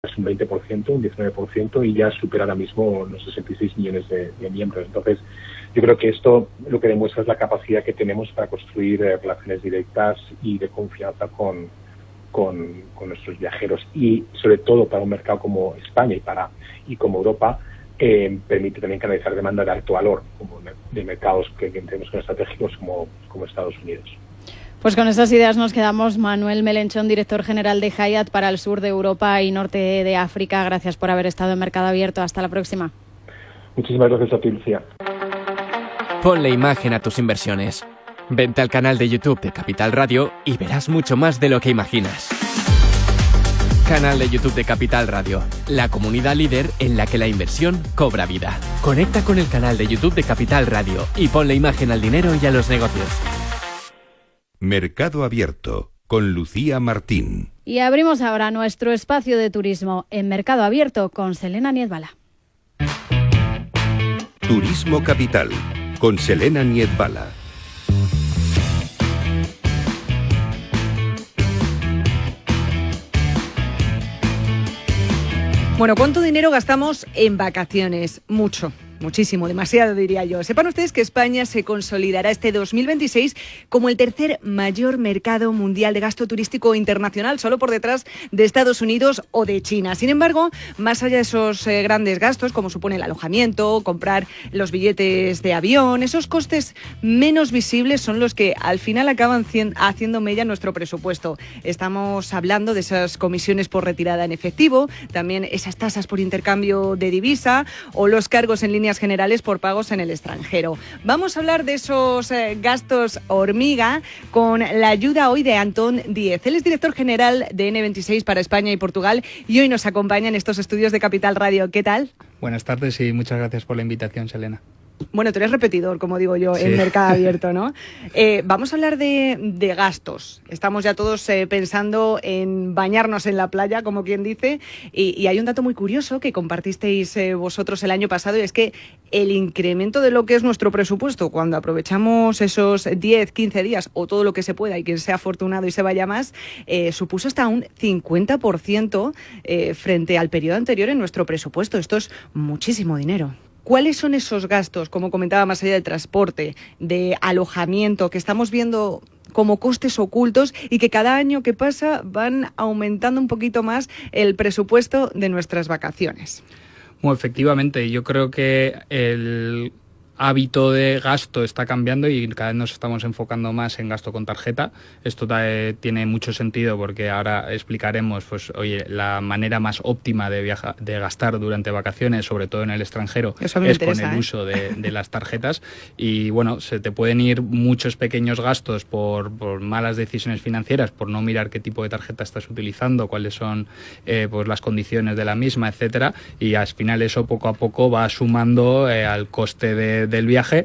es un 20%, un 19%, y ya supera ahora mismo los 66 millones de miembros. Entonces, yo creo que esto lo que demuestra es la capacidad que tenemos para construir relaciones directas y de confianza con nuestros viajeros, y sobre todo para un mercado como España y como Europa, permite también canalizar demanda de alto valor, como de mercados que tenemos con estratégicos como Estados Unidos. Pues con estas ideas nos quedamos. Manuel Melenchón, director general de Hyatt para el sur de Europa y norte de África. Gracias por haber estado en Mercado Abierto. Hasta la próxima. Muchísimas gracias a ti, Lucía. Ponle imagen a tus inversiones. Vente al canal de YouTube de Capital Radio y verás mucho más de lo que imaginas. Canal de YouTube de Capital Radio, la comunidad líder en la que la inversión cobra vida. Conecta con el canal de YouTube de Capital Radio y ponle imagen al dinero y a los negocios. Mercado Abierto, con Lucía Martín. Y abrimos ahora nuestro espacio de turismo en Mercado Abierto con Selena Niezbala. Turismo Capital, con Selena Niezbala. Bueno, ¿cuánto dinero gastamos en vacaciones? Mucho. Muchísimo, demasiado diría yo. Sepan ustedes que España se consolidará este 2026 como el tercer mayor mercado mundial de gasto turístico internacional, solo por detrás de Estados Unidos o de China. Sin embargo, más allá de esos grandes gastos, como supone el alojamiento, comprar los billetes de avión, esos costes menos visibles son los que al final acaban haciendo mella en nuestro presupuesto. Estamos hablando de esas comisiones por retirada en efectivo, también esas tasas por intercambio de divisa o los cargos en líneas generales por pagos en el extranjero. Vamos a hablar de esos gastos hormiga con la ayuda hoy de Antón Díez. Él es director general de N26 para España y Portugal y hoy nos acompaña en estos estudios de Capital Radio. ¿Qué tal? Buenas tardes y muchas gracias por la invitación, Selena. Bueno, tú eres repetidor, como digo yo, sí, en Mercado Abierto, ¿no? Vamos a hablar de gastos. Estamos ya todos pensando en bañarnos en la playa, como quien dice, y hay un dato muy curioso que compartisteis vosotros el año pasado, y es que el incremento de lo que es nuestro presupuesto, cuando aprovechamos esos 10, 15 días o todo lo que se pueda y quien sea afortunado y se vaya más, supuso hasta un 50% frente al periodo anterior en nuestro presupuesto. Esto es muchísimo dinero. ¿Cuáles son esos gastos, como comentaba, más allá del transporte, de alojamiento, que estamos viendo como costes ocultos y que cada año que pasa van aumentando un poquito más el presupuesto de nuestras vacaciones? Bueno, efectivamente, yo creo que el hábito de gasto está cambiando y cada vez nos estamos enfocando más en gasto con tarjeta. Esto tiene mucho sentido porque ahora explicaremos, pues, oye, la manera más óptima de gastar durante vacaciones, sobre todo en el extranjero, es con el uso de las tarjetas. Y bueno, se te pueden ir muchos pequeños gastos por malas decisiones financieras, por no mirar qué tipo de tarjeta estás utilizando, cuáles son pues las condiciones de la misma, etcétera. Y al final eso poco a poco va sumando al coste del viaje,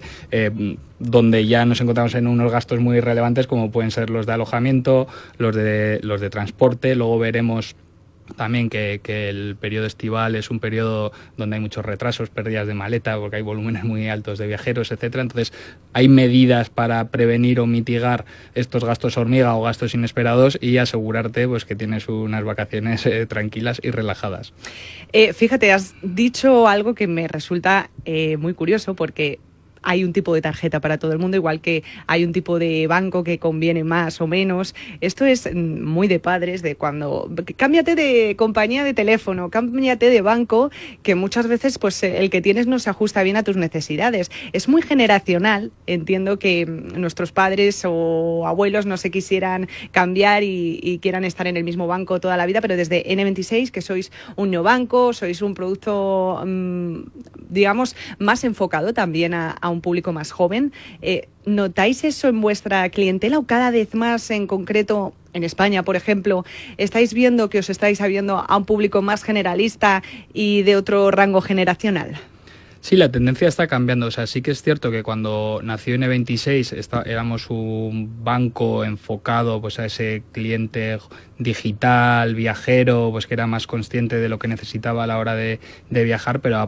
donde ya nos encontramos en unos gastos muy relevantes como pueden ser los de alojamiento, los de transporte. Luego veremos también que el periodo estival es un periodo donde hay muchos retrasos, pérdidas de maleta, porque hay volúmenes muy altos de viajeros, etcétera. Entonces, hay medidas para prevenir o mitigar estos gastos hormiga o gastos inesperados y asegurarte pues que tienes unas vacaciones tranquilas y relajadas. Fíjate, has dicho algo que me resulta muy curioso, porque hay un tipo de tarjeta para todo el mundo, igual que hay un tipo de banco que conviene más o menos. Esto es muy de padres, de cuando cámbiate de compañía de teléfono, cámbiate de banco, que muchas veces pues el que tienes no se ajusta bien a tus necesidades. Es muy generacional. Entiendo que nuestros padres o abuelos no se quisieran cambiar y quieran estar en el mismo banco toda la vida, pero desde N26, que sois un neobanco, sois un producto, digamos, más enfocado también a un público más joven. ¿Notáis eso en vuestra clientela o cada vez más, en concreto en España, por ejemplo, estáis viendo que os estáis abriendo a un público más generalista y de otro rango generacional? Sí, la tendencia está cambiando. O sea, sí que es cierto que cuando nació N26 éramos un banco enfocado pues a ese cliente digital, viajero, pues que era más consciente de lo que necesitaba a la hora de viajar, pero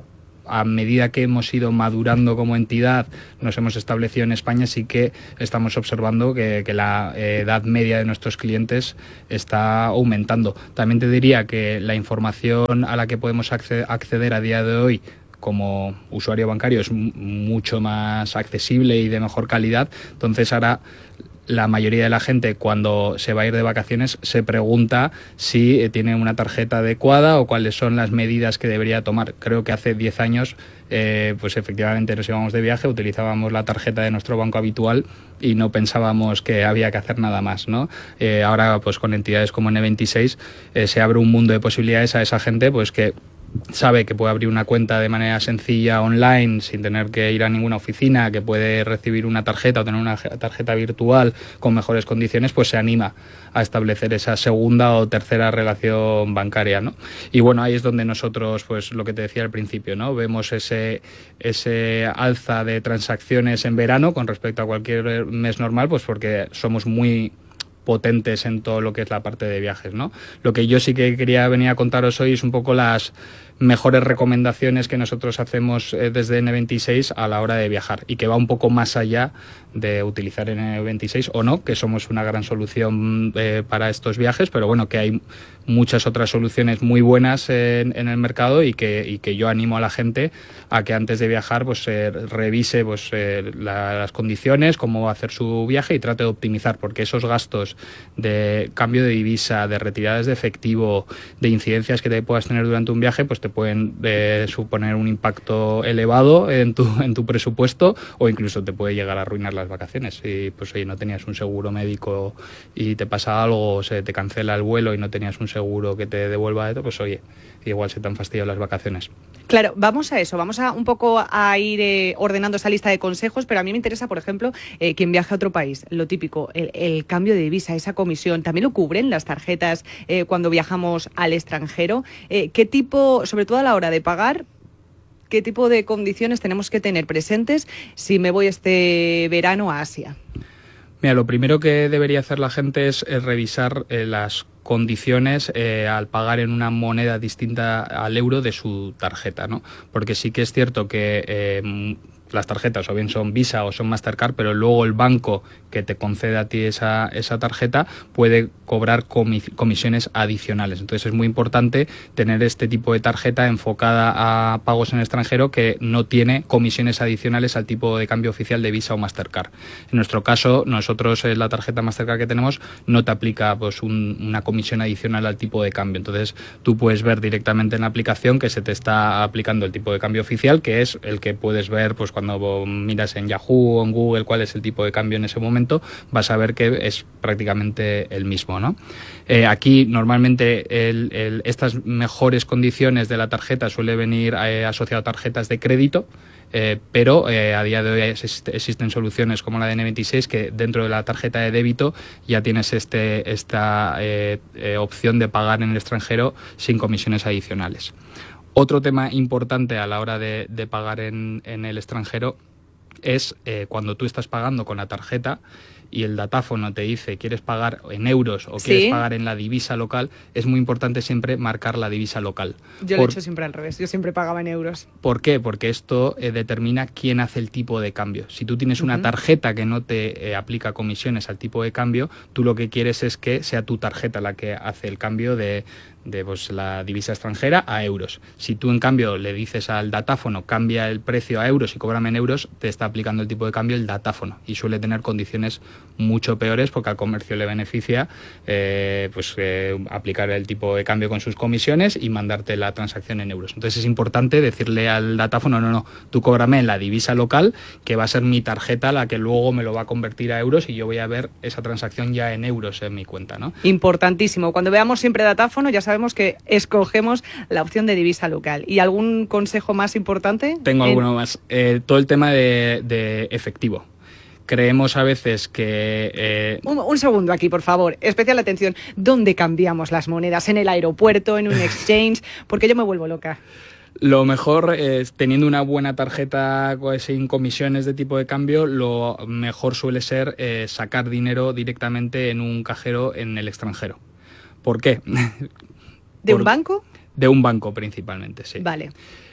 a medida que hemos ido madurando como entidad, nos hemos establecido en España, sí que estamos observando que la edad media de nuestros clientes está aumentando. También te diría que la información a la que podemos acceder a día de hoy como usuario bancario es mucho más accesible y de mejor calidad. Entonces ahora la mayoría de la gente, cuando se va a ir de vacaciones, se pregunta si tiene una tarjeta adecuada o cuáles son las medidas que debería tomar. Creo que hace 10 años pues efectivamente nos íbamos de viaje, utilizábamos la tarjeta de nuestro banco habitual y no pensábamos que había que hacer nada más, ¿no? Ahora pues con entidades como N26 se abre un mundo de posibilidades a esa gente pues que sabe que puede abrir una cuenta de manera sencilla online sin tener que ir a ninguna oficina, que puede recibir una tarjeta o tener una tarjeta virtual con mejores condiciones, pues se anima a establecer esa segunda o tercera relación bancaria, ¿no? Y bueno, ahí es donde nosotros, pues lo que te decía al principio, ¿no? Vemos ese alza de transacciones en verano con respecto a cualquier mes normal, pues porque somos muy potentes en todo lo que es la parte de viajes, ¿no? Lo que yo sí que quería venir a contaros hoy es un poco las mejores recomendaciones que nosotros hacemos desde N26 a la hora de viajar y que va un poco más allá de utilizar N26 o no, que somos una gran solución para estos viajes, pero bueno, que hay muchas otras soluciones muy buenas en el mercado y que yo animo a la gente a que antes de viajar pues revise pues las condiciones, cómo va a hacer su viaje y trate de optimizar, porque esos gastos de cambio de divisa, de retiradas de efectivo, de incidencias que te puedas tener durante un viaje, pues te pueden suponer un impacto elevado en tu presupuesto o incluso te puede llegar a arruinar las vacaciones. Si pues oye, no tenías un seguro médico y te pasa algo, o se te cancela el vuelo y no tenías un seguro que te devuelva esto, pues oye, igual se te han fastidiado las vacaciones. Claro, vamos a eso, vamos a un poco a ir ordenando esa lista de consejos, pero a mí me interesa, por ejemplo, quien viaja a otro país, lo típico, el cambio de divisa, esa comisión, ¿también lo cubren las tarjetas cuando viajamos al extranjero? ¿Qué tipo, sobre todo a la hora de pagar, qué tipo de condiciones tenemos que tener presentes si me voy este verano a Asia? Mira, lo primero que debería hacer la gente es revisar las condiciones al pagar en una moneda distinta al euro de su tarjeta, ¿no? Porque sí que es cierto que las tarjetas o bien son Visa o son Mastercard, pero luego el banco que te concede a ti esa tarjeta puede cobrar comisiones adicionales. Entonces es muy importante tener este tipo de tarjeta enfocada a pagos en el extranjero que no tiene comisiones adicionales al tipo de cambio oficial de Visa o Mastercard. En nuestro caso, nosotros la tarjeta Mastercard que tenemos no te aplica pues una comisión adicional al tipo de cambio. Entonces tú puedes ver directamente en la aplicación que se te está aplicando el tipo de cambio oficial, que es el que puedes ver pues cuando miras en Yahoo o en Google cuál es el tipo de cambio en ese momento, vas a ver que es prácticamente el mismo, ¿no? Aquí normalmente estas mejores condiciones de la tarjeta suele venir asociado a tarjetas de crédito, pero a día de hoy existen soluciones como la de N26 que dentro de la tarjeta de débito ya tienes esta opción de pagar en el extranjero sin comisiones adicionales. Otro tema importante a la hora de pagar en el extranjero es cuando tú estás pagando con la tarjeta y el datáfono te dice quieres pagar en euros o quieres pagar en la divisa local, es muy importante siempre marcar la divisa local. Yo lo he hecho siempre al revés, yo siempre pagaba en euros. ¿Por qué? Porque esto determina quién hace el tipo de cambio. Si tú tienes una tarjeta que no te aplica comisiones al tipo de cambio, tú lo que quieres es que sea tu tarjeta la que hace el cambio de pues, la divisa extranjera a euros. Si tú en cambio le dices al datáfono cambia el precio a euros y cóbrame en euros, te está aplicando el tipo de cambio el datáfono y suele tener condiciones mucho peores porque al comercio le beneficia aplicar el tipo de cambio con sus comisiones y mandarte la transacción en euros. Entonces es importante decirle al datáfono no, tú cóbrame en la divisa local que va a ser mi tarjeta la que luego me lo va a convertir a euros y yo voy a ver esa transacción ya en euros en mi cuenta, ¿no? Importantísimo. Cuando veamos siempre datáfono ya sabemos que escogemos la opción de divisa local. ¿Y algún consejo más importante? Tengo alguno más. Todo el tema de efectivo. Creemos a veces que... Un segundo aquí, por favor. Especial atención. ¿Dónde cambiamos las monedas? ¿En el aeropuerto? ¿En un exchange? Porque yo me vuelvo loca. Lo mejor es, teniendo una buena tarjeta sin comisiones de tipo de cambio, lo mejor suele ser sacar dinero directamente en un cajero en el extranjero. ¿Por qué? ¿De un banco? De un banco principalmente, sí. Vale.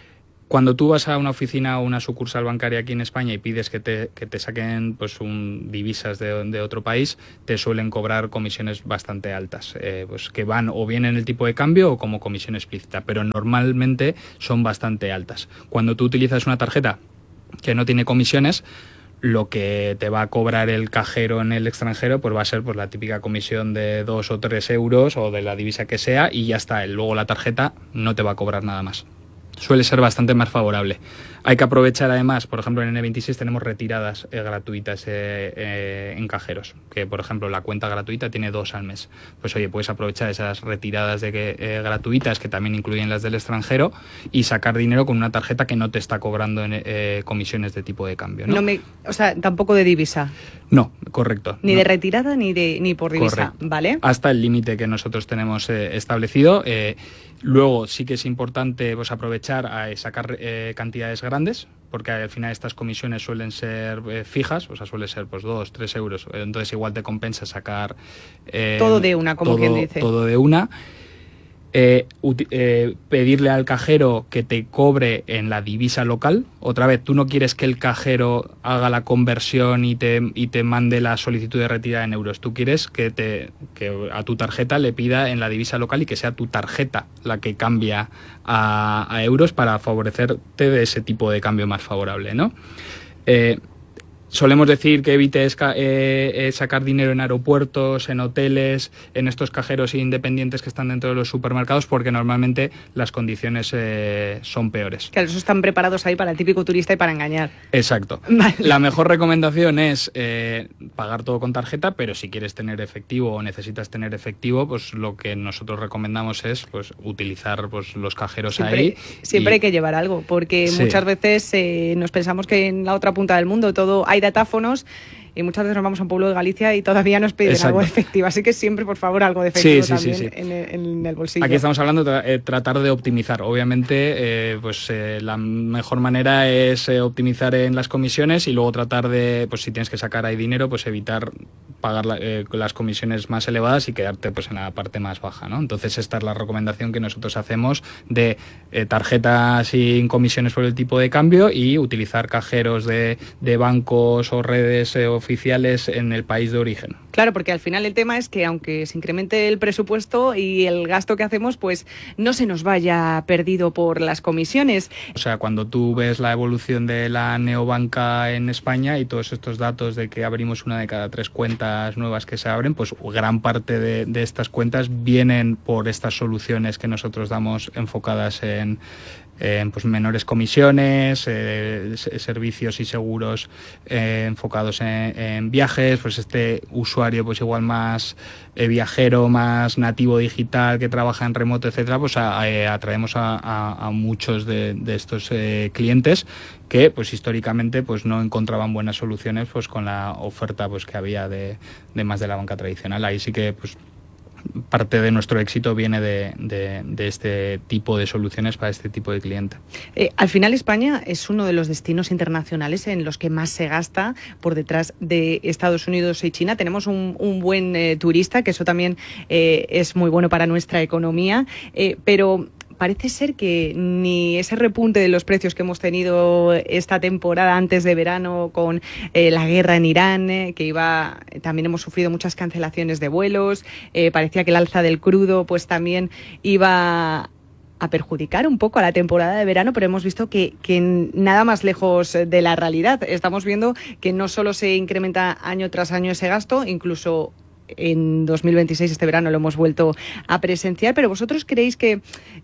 Cuando tú vas a una oficina o una sucursal bancaria aquí en España y pides que te saquen pues divisas de otro país, te suelen cobrar comisiones bastante altas, pues que van o bien en el tipo de cambio o como comisión explícita, pero normalmente son bastante altas. Cuando tú utilizas una tarjeta que no tiene comisiones, lo que te va a cobrar el cajero en el extranjero pues va a ser pues la típica comisión de 2 o 3 euros o de la divisa que sea, y ya está. Luego la tarjeta no te va a cobrar nada más. Suele ser bastante más favorable. Hay que aprovechar además, por ejemplo en N26 tenemos retiradas gratuitas en cajeros, que por ejemplo la cuenta gratuita tiene 2 al mes. Pues oye, puedes aprovechar esas retiradas gratuitas, que también incluyen las del extranjero, y sacar dinero con una tarjeta que no te está cobrando comisiones de tipo de cambio, ¿no? O sea, tampoco de divisa. No, correcto. Ni no. de retirada ni por divisa, Correcto. ¿vale? Hasta el límite que nosotros tenemos establecido. Luego sí que es importante pues aprovechar a sacar cantidades grandes, porque al final estas comisiones suelen ser fijas, o sea, suele ser pues 2, 3 euros. Entonces igual te compensa sacar... todo de una, como quien dice. Todo de una. Pedirle al cajero que te cobre en la divisa local. Otra vez, tú no quieres que el cajero haga la conversión y te mande la solicitud de retirada en euros. Tú quieres que a tu tarjeta le pida en la divisa local y que sea tu tarjeta la que cambia a euros para favorecerte de ese tipo de cambio más favorable, ¿no? Solemos decir que evites sacar dinero en aeropuertos, en hoteles, en estos cajeros independientes que están dentro de los supermercados, porque normalmente las condiciones son peores. Claro, eso están preparados ahí para el típico turista y para engañar. Exacto. Vale. La mejor recomendación es pagar todo con tarjeta, pero si quieres tener efectivo o necesitas tener efectivo, pues lo que nosotros recomendamos es pues utilizar pues los cajeros siempre hay que llevar algo, porque sí, muchas veces nos pensamos que en la otra punta del mundo todo hay datáfonos, y muchas veces nos vamos a un pueblo de Galicia y todavía nos piden algo de efectivo. Así que siempre, por favor, algo de efectivo también. En el bolsillo. Aquí estamos hablando de tratar de optimizar. Obviamente, la mejor manera es optimizar en las comisiones y luego tratar de, pues si tienes que sacar ahí dinero, pues evitar pagar las comisiones más elevadas y quedarte pues en la parte más baja, ¿no? Entonces esta es la recomendación que nosotros hacemos de tarjetas sin comisiones por el tipo de cambio y utilizar cajeros de bancos o redes oficiales en el país de origen. Claro, porque al final el tema es que aunque se incremente el presupuesto y el gasto que hacemos, pues no se nos vaya perdido por las comisiones. O sea, cuando tú ves la evolución de la neobanca en España y todos estos datos de que abrimos 1 de cada 3 cuentas nuevas que se abren, pues gran parte de estas cuentas vienen por estas soluciones que nosotros damos enfocadas en pues menores comisiones, servicios y seguros enfocados en viajes, pues este usuario pues igual más viajero, más nativo digital que trabaja en remoto, etcétera, pues atraemos a muchos de estos clientes que pues históricamente pues no encontraban buenas soluciones pues con la oferta pues que había de más de la banca tradicional. Ahí sí que pues parte de nuestro éxito viene de este tipo de soluciones para este tipo de cliente. Al final España es uno de los destinos internacionales en los que más se gasta, por detrás de Estados Unidos y China. Tenemos un buen turista, que eso también es muy bueno para nuestra economía, pero parece ser que ni ese repunte de los precios que hemos tenido esta temporada antes de verano con la guerra en Irán, también hemos sufrido muchas cancelaciones de vuelos, parecía que el alza del crudo pues también iba a perjudicar un poco a la temporada de verano, pero hemos visto que nada más lejos de la realidad. Estamos viendo que no solo se incrementa año tras año ese gasto, incluso en 2026, este verano, lo hemos vuelto a presenciar, pero ¿vosotros creéis que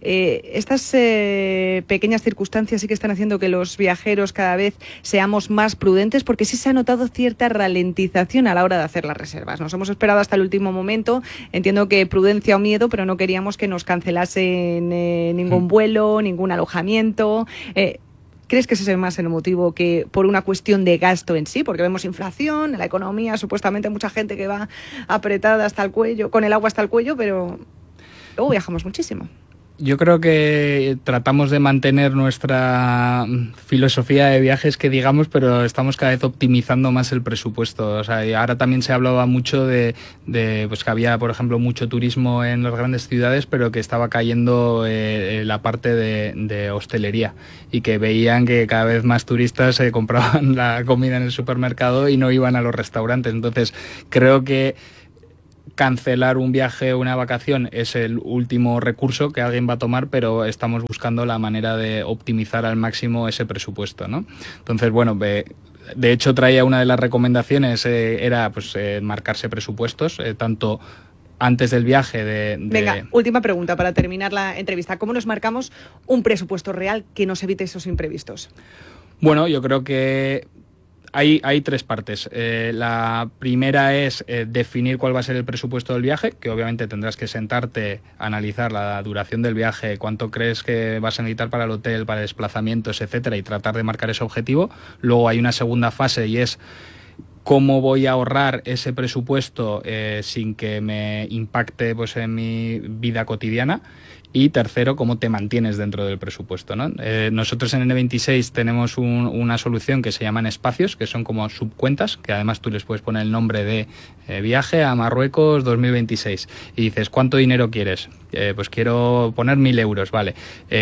estas pequeñas circunstancias sí que están haciendo que los viajeros cada vez seamos más prudentes? Porque sí se ha notado cierta ralentización a la hora de hacer las reservas. Nos hemos esperado hasta el último momento, entiendo que prudencia o miedo, pero no queríamos que nos cancelasen ningún vuelo, ningún alojamiento. ¿Crees que ese es más el motivo que por una cuestión de gasto en sí? Porque vemos inflación, la economía, supuestamente mucha gente que va apretada hasta el cuello, con el agua hasta el cuello, pero luego viajamos muchísimo. Yo creo que tratamos de mantener nuestra filosofía de viajes que digamos, pero estamos cada vez optimizando más el presupuesto. O sea, ahora también se hablaba mucho de pues que había, por ejemplo, mucho turismo en las grandes ciudades, pero que estaba cayendo la parte de hostelería y que veían que cada vez más turistas compraban la comida en el supermercado y no iban a los restaurantes. Entonces, creo que cancelar un viaje o una vacación es el último recurso que alguien va a tomar, pero estamos buscando la manera de optimizar al máximo ese presupuesto, ¿no? Entonces, bueno, de hecho traía una de las recomendaciones, era pues marcarse presupuestos, tanto antes del viaje Venga, última pregunta para terminar la entrevista. ¿Cómo nos marcamos un presupuesto real que nos evite esos imprevistos? Bueno, yo creo que hay tres partes. La primera es definir cuál va a ser el presupuesto del viaje, que obviamente tendrás que sentarte, analizar la duración del viaje, cuánto crees que vas a necesitar para el hotel, para desplazamientos, etcétera, y tratar de marcar ese objetivo. Luego hay una segunda fase y es cómo voy a ahorrar ese presupuesto sin que me impacte pues en mi vida cotidiana. Y tercero, cómo te mantienes dentro del presupuesto, ¿no? Nosotros en N26 tenemos una solución que se llaman espacios, que son como subcuentas, que además tú les puedes poner el nombre de viaje a Marruecos 2026. Y dices, ¿cuánto dinero quieres? Pues quiero poner 1.000 euros, vale.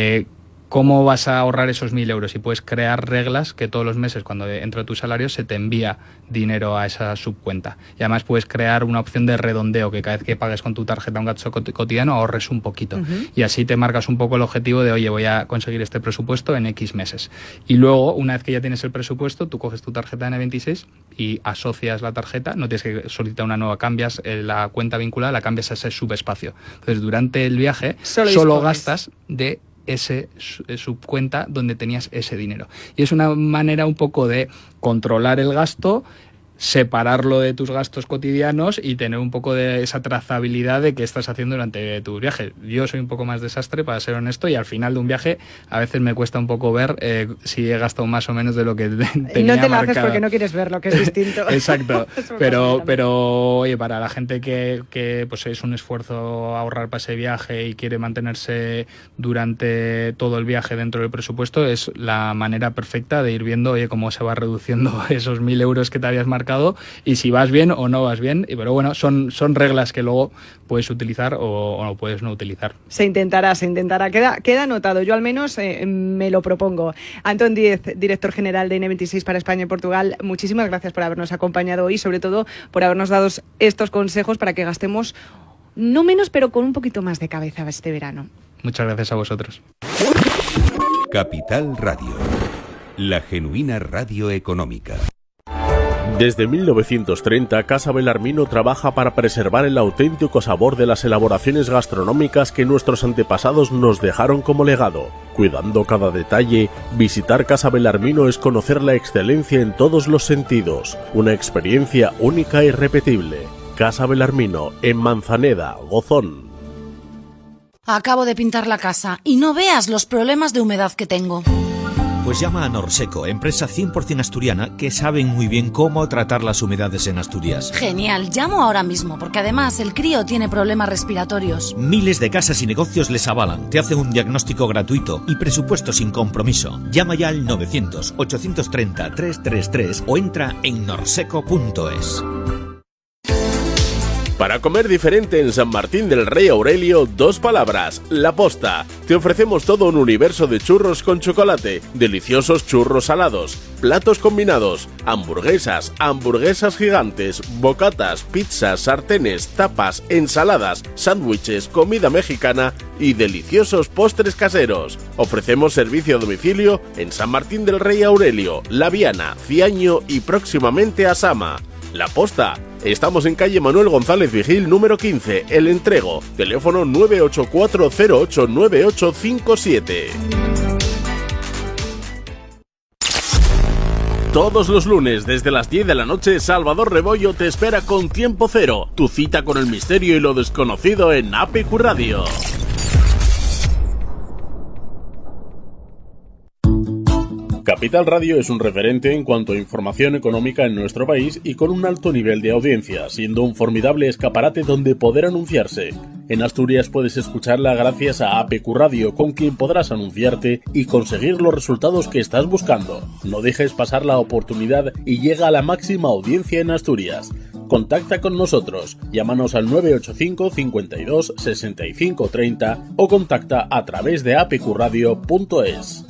¿Cómo vas a ahorrar esos 1.000 euros? Y puedes crear reglas que todos los meses, cuando entra tu salario, se te envía dinero a esa subcuenta. Y además puedes crear una opción de redondeo, que cada vez que pagues con tu tarjeta un gasto cotidiano ahorres un poquito. Uh-huh. Y así te marcas un poco el objetivo de, oye, voy a conseguir este presupuesto en X meses. Y luego, una vez que ya tienes el presupuesto, tú coges tu tarjeta N26 y asocias la tarjeta, no tienes que solicitar una nueva, cambias la cuenta vinculada, la cambias a ese subespacio. Entonces, durante el viaje, solo gastas de ese subcuenta donde tenías ese dinero. Y es una manera un poco de controlar el gasto, separarlo de tus gastos cotidianos y tener un poco de esa trazabilidad de qué estás haciendo durante tu viaje. Yo soy un poco más desastre, para ser honesto, y al final de un viaje a veces me cuesta un poco ver si he gastado más o menos de lo que tenía no te marcado. lo haces porque no quieres ver lo que es distinto. Exacto. pero oye, para la gente que pues es un esfuerzo ahorrar para ese viaje y quiere mantenerse durante todo el viaje dentro del presupuesto, es la manera perfecta de ir viendo, oye, cómo se va reduciendo esos 1.000 euros que te habías marcado y si vas bien o no vas bien, pero bueno, son reglas que luego puedes utilizar o no puedes no utilizar. Se intentará, queda anotado, yo al menos me lo propongo. Antón Díez, director general de N26 para España y Portugal, muchísimas gracias por habernos acompañado hoy y sobre todo por habernos dado estos consejos para que gastemos no menos pero con un poquito más de cabeza este verano. Muchas gracias a vosotros. Capital Radio, la genuina radio económica. Desde 1930, Casa Belarmino trabaja para preservar el auténtico sabor de las elaboraciones gastronómicas que nuestros antepasados nos dejaron como legado. Cuidando cada detalle, visitar Casa Belarmino es conocer la excelencia en todos los sentidos. Una experiencia única e irrepetible. Casa Belarmino, en Manzaneda, Gozón. Acabo de pintar la casa y no veas los problemas de humedad que tengo. Pues llama a Norseco, empresa 100% asturiana que saben muy bien cómo tratar las humedades en Asturias. Genial, llamo ahora mismo, porque además el crío tiene problemas respiratorios. Miles de casas y negocios les avalan, te hacen un diagnóstico gratuito y presupuesto sin compromiso. Llama ya al 900-830-333 o entra en norseco.es. Para comer diferente en San Martín del Rey Aurelio, 2 palabras, La Posta. Te ofrecemos todo un universo de churros con chocolate, deliciosos churros salados, platos combinados, hamburguesas gigantes, bocatas, pizzas, sartenes, tapas, ensaladas, sándwiches, comida mexicana y deliciosos postres caseros. Ofrecemos servicio a domicilio en San Martín del Rey Aurelio, La Viana, Ciaño y próximamente a Sama. La Posta. Estamos en calle Manuel González Vigil, número 15, El Entrego. Teléfono 984089857. Todos los lunes, desde las 10 de la noche, Salvador Rebollo te espera con Tiempo Cero. Tu cita con el misterio y lo desconocido en APQ Radio. Capital Radio es un referente en cuanto a información económica en nuestro país y con un alto nivel de audiencia, siendo un formidable escaparate donde poder anunciarse. En Asturias puedes escucharla gracias a APQ Radio, con quien podrás anunciarte y conseguir los resultados que estás buscando. No dejes pasar la oportunidad y llega a la máxima audiencia en Asturias. Contacta con nosotros, llámanos al 985 52 65 30 o contacta a través de apqradio.es.